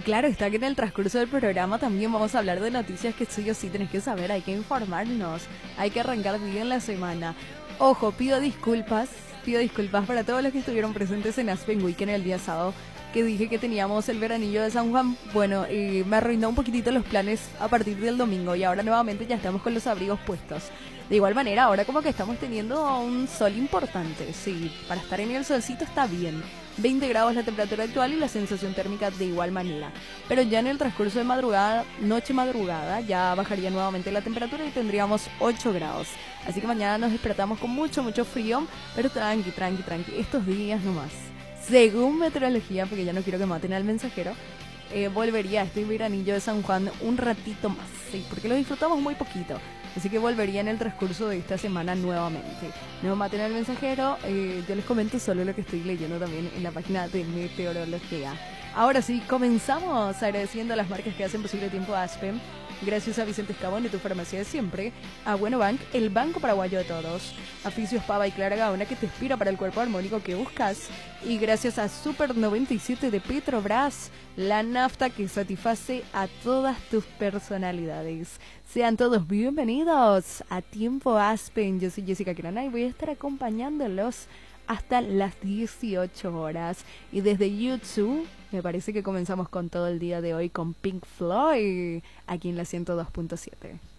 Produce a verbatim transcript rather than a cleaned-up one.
claro, está que en el transcurso del programa también vamos a hablar de noticias que sí o sí tenés que saber, hay que informarnos, hay que arrancar bien la semana. Ojo, pido disculpas, pido disculpas para todos los que estuvieron presentes en Aspen Weekend el día sábado, que dije que teníamos el veranillo de San Juan. Bueno, eh, me arruinó un poquitito los planes a partir del domingo y ahora nuevamente ya estamos con los abrigos puestos. De igual manera, ahora como que estamos teniendo un sol importante, sí, para estar en el solcito está bien. veinte grados la temperatura actual y la sensación térmica de igual manera. Pero ya en el transcurso de madrugada, noche madrugada, ya bajaría nuevamente la temperatura y tendríamos ocho grados. Así que mañana nos despertamos con mucho, mucho frío, pero tranqui, tranqui, tranqui, estos días nomás. Según meteorología, porque ya no quiero que maten al mensajero, eh, volvería a este veranillo de San Juan un ratito más, sí, porque lo disfrutamos muy poquito. Así que volvería en el transcurso de esta semana nuevamente. No maten al mensajero, eh, yo les comento solo lo que estoy leyendo también en la página de meteorología. Ahora sí, comenzamos agradeciendo a las marcas que hacen posible Tiempo Aspen. Gracias a Vicente Escabón y tu farmacia de siempre, a Bueno Bank, el banco paraguayo de todos, a Fisios Pava y Clara Gaona, que te inspira para el cuerpo armónico que buscas, y gracias a Super noventa y siete de Petrobras, la nafta que satisface a todas tus personalidades. Sean todos bienvenidos a Tiempo Aspen. Yo soy Jessica Crana y voy a estar acompañándolos hasta las dieciocho horas. Y desde YouTube, me parece que comenzamos con todo el día de hoy con Pink Floyd, aquí en la ciento dos punto siete.